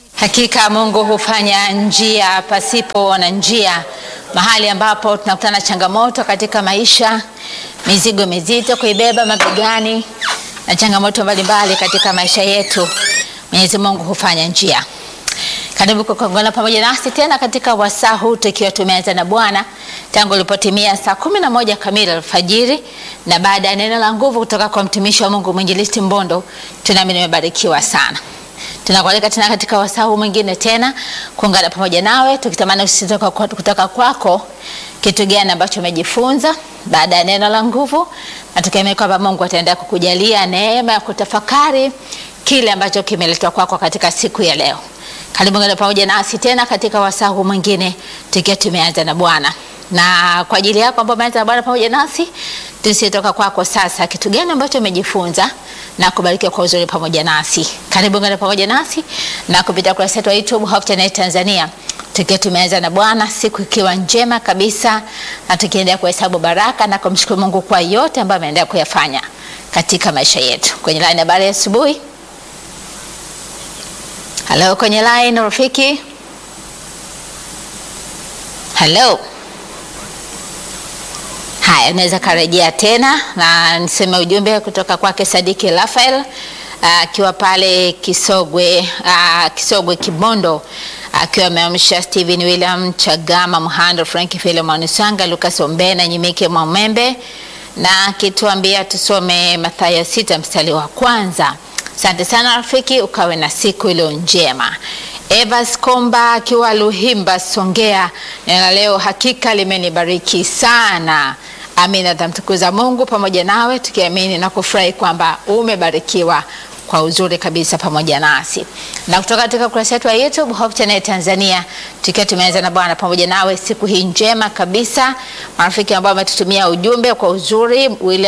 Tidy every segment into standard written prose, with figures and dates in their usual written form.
Hakika Mungu hufanya njia pasipo na njia. Mahali ambapo tunakutana changamoto katika maisha, mizigo mizito kuibeba mabegani na changamoto mbalimbali katika maisha yetu, Mwenyezi Mungu hufanya njia. Karibu kuungana pamoja nasi tena katika wasaa huu tukiwa tumeanza na Bwana tangu ilipotimia saa 11 kamili alfajiri, na baada ya neno la nguvu kutoka kwa mtumishi wa Mungu Mwinjilisti Mbondo, tunaamini nimebarikiwa sana. Tunakualika tena katika wasaa huu mwingine tena kuungana pamoja nawe, tukitamani usitoka kutoka kwako kitu gani ambacho umejifunza baada ya neno la nguvu, na tukiamini kwamba Mungu ataendelea kukujalia neema ya kutafakari kile ambacho kimeletwa kwako katika siku ya leo. Karibu ngana pamoja nasi tena katika wasaa huu mwingine tukiwa tumeanza na Bwana. Na kwa ajili yako ambao umeanza na Bwana pamoja nasi, tusitoka kwako sasa kitu gani ambacho umejifunza na kubarikiwa kwa uzuri pamoja nasi. Karibu ngana pamoja nasi na kupitia kurasa yetu ya YouTube Hope Channel Tanzania. Tukiwa tumeanza na Bwana, siku ikiwa njema kabisa, na tukiendelea kuhesabu baraka na kumshukuru Mungu kwa yote ambayo ameendelea kuyafanya katika maisha yetu. Kwenye line habari ya asubuhi. Hello kwenye line rafiki. Hello. Haya, unaweza karejea tena na niseme ujumbe kutoka kwake Sadiki Rafael akiwa pale Kisogwe Kibondo, akiwa ameamsha Steven William Chagama Muhando, Frank Philemon Sanga, Lucas Ombena, Nyimike Mwamembe, na kituambia tusome Mathayo 6 mstari wa kwanza. Asante sana rafiki, ukawe na siku iliyo njema. Evas Komba akiwa Luhimba Songea, na leo hakika limenibariki sana. Amina, tamtukuza Mungu pamoja nawe, tukiamini na kufurahi kwamba umebarikiwa kwa uzuri kabisa pamoja nasi. Na kutoka katika kurasa yetu ya YouTube Hope Channel Tanzania, tukiwa tumeanza na Bwana pamoja nawe siku hii njema kabisa. Marafiki ambao wametutumia ujumbe kwa uzuri,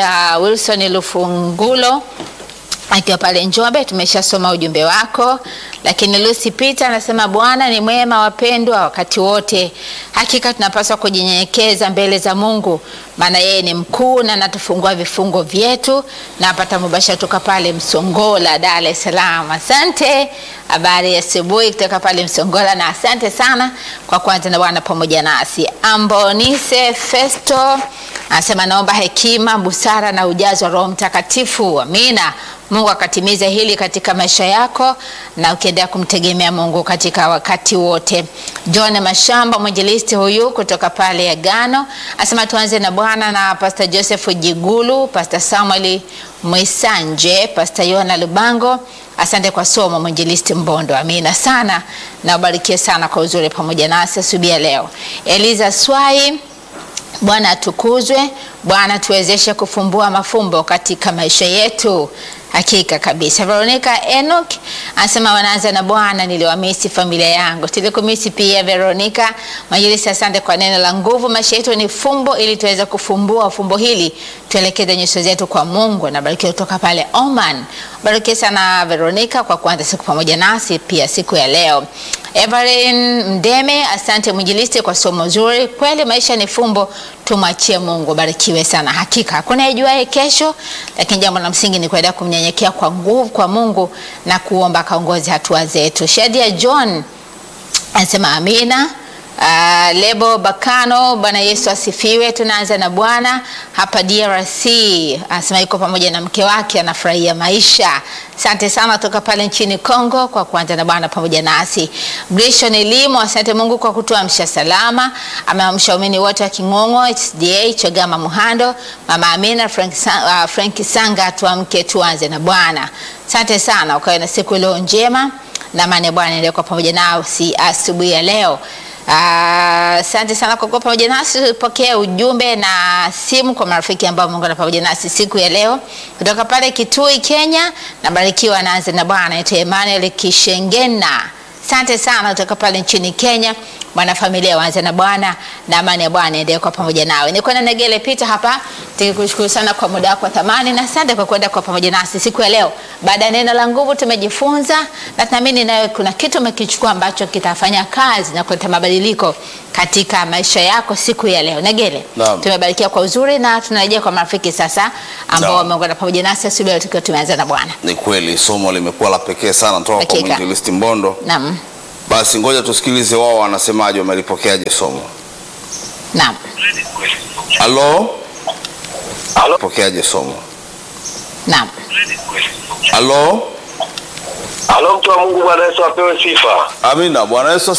Wilson Lufungulo akiwa pale Njombe, tumeshasoma ujumbe wako. Lakini Lucy Peter anasema Bwana ni mwema wapendwa wakati wote. Hakika tunapaswa kujinyenyekeza mbele za Mungu, maana yeye ni mkuu na anatufungua vifungo vyetu. Na apata mubashara kutoka pale Msongola, Dar es Salaam. Asante. Habari ya asubuhi kutoka pale Msongola, na asante sana kwa kuanza na Bwana pamoja nasi. Ambonise Festo anasema naomba hekima, busara na ujazo wa Roho Mtakatifu. Amina. Mungu akatimize hili katika maisha yako na ukiendelea kumtegemea Mungu katika wakati wote. John Mashamba mwinjilisti huyu kutoka pale Agano asema tuanze na Bwana na Pastor Joseph Jigulu, Pastor Samuel Mwisanje, Pastor Yona Lubango. Asante kwa somo mwinjilisti Mbondo. Amina sana na ubarikiwe sana kwa uzuri pamoja nasi asubuhi ya leo. Eliza Swai, Bwana atukuzwe. Bwana tuwezeshe kufumbua mafumbo katika maisha yetu. Hakika kabisa. Veronica Enoch anasema wanaanza na Bwana, niliwamisi familia yangu. Tulikumisi pia Veronica. Mwinjilisti, asante kwa neno la nguvu. Maisha yetu ni fumbo, ili tuweze kufumbua fumbo hili, tuelekeze nyuso zetu kwa Mungu. Na barikiwa kutoka pale Oman. Barikiwa sana Veronica kwa kuanza siku pamoja nasi pia siku ya leo. Evelyn Mdeme, asante mwinjilisti kwa somo zuri. Kweli maisha ni fumbo, tumwachie Mungu. Barikiwe sana. Hakika hakuna ajuaye kesho, lakini jambo la msingi ni kuendelea kumnyenyekea kwa nguvu kwa Mungu na kuomba kaongoze hatua zetu. Shadia John anasema amina. Lebo Bakano, Bwana Yesu asifiwe. Tunaanza na Bwana hapa DRC. Anasema yuko pamoja na mke wake, anafurahia maisha. Asante sana kutoka pale nchini Kongo kwa kuanza na Bwana pamoja nasi. Grishon Elimo, asante Mungu kwa kutuamsha salama. Ameamsha waumini wote wa Kingongo, HDA, Chagama Muhando, Mama Amina, Frank Sanga, tuamke tuanze na Bwana. Asante sana, ukawe na siku iliyo njema na amani ya Bwana ndio kwa pamoja nao si asubuhi ya leo. Asante sana kwa kuwa pamoja nasi. Tupokea ujumbe na simu kwa marafiki ambao Mungu na pamoja nasi siku ya leo kutoka pale Kitui, Kenya. Na barikiwa naanze na Bwana. Naitwa Emmanuel Kishengena. Asante sana kutoka pale nchini Kenya mwanafamilia waanze na Bwana, na amani ya Bwana endelee kwa pamoja nawe. Niko na Negele Peter hapa, tukikushukuru sana kwa muda wako wa thamani, na asante kwa kwenda kwa pamoja nasi siku ya leo. Baada ya neno la nguvu tumejifunza, na tunaamini nawe kuna kitu umekichukua ambacho kitafanya kazi na kuleta mabadiliko katika maisha yako siku ya leo. Negele, tumebarikiwa kwa uzuri, na tunarejea kwa marafiki sasa ambao wameungana pamoja nasi asubuhi tukiwa tumeanza na Bwana. Ni kweli somo limekuwa la pekee sana kutoka kwa Mwinjilisti Mbondo. Naam. Basi ngoja tusikilize wao wanasemaje, wamelipokeaje somo. Naam. Halo? Halo, pokeaje somo? Naam. Halo? Halo, mtu wa Mungu, Bwana Yesu apewe sifa. Amina. Bwana Yesu